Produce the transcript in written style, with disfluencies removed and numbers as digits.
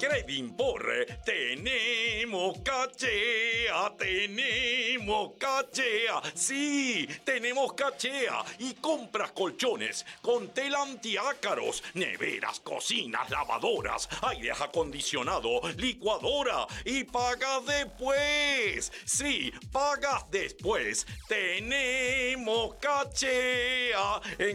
Credimpor, tenemos cachea. Sí, tenemos cachea y compras colchones con tela antiácaros, neveras, cocinas, lavadoras, aire acondicionado, licuadora y pagas después. Sí, pagas después. Tenemos cachea.